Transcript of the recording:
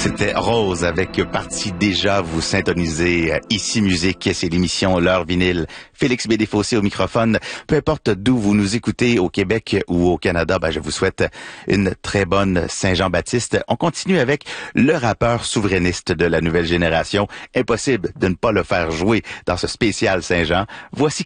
C'était Rose avec Partie déjà, vous syntonisez Ici Musique, c'est l'émission L'heure vinyle. Félix Bédéfossé au microphone. Peu importe d'où vous nous écoutez, au Québec ou au Canada, je vous souhaite une très bonne Saint-Jean-Baptiste. On continue avec le rappeur souverainiste de la nouvelle génération. Impossible de ne pas le faire jouer dans ce spécial Saint-Jean. Voici